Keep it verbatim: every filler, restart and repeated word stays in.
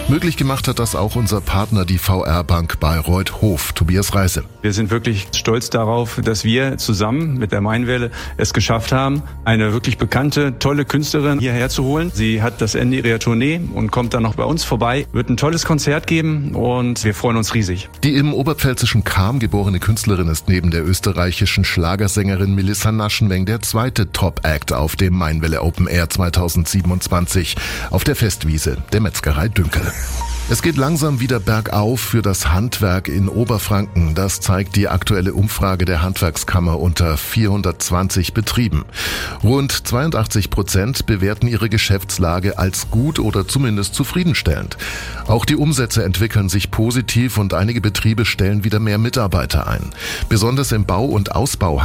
Möglich gemacht hat das auch unser Partner, die V R-Bank Bayreuth Hof, Tobias Reise. Wir sind wirklich stolz darauf, dass wir zusammen mit der Mainwelle es geschafft haben, eine wirklich bekannte, tolle Künstlerin hierher zu holen. Sie hat das Ende ihrer Tournee und kommt dann noch bei uns vorbei, wird ein tolles Konzert geben und wir freuen uns riesig. Die im oberpfälzischen Cham geborene Künstlerin ist neben der österreichischen Schlagersängerin Melissa Naschenweng der zweite Top-Act auf dem Mainwelle Open Air zweitausendsiebenundzwanzig auf der Festwiese der Metzgerei Dünkel. Es geht langsam wieder bergauf für das Handwerk in Oberfranken. Das zeigt die aktuelle Umfrage der Handwerkskammer unter vierhundertzwanzig Betrieben. Rund zweiundachtzig Prozent bewerten ihre Geschäftslage als gut oder zumindest zufriedenstellend. Auch die Umsätze entwickeln sich positiv und einige Betriebe stellen wieder mehr Mitarbeiter ein. Besonders im Bau- und Ausbau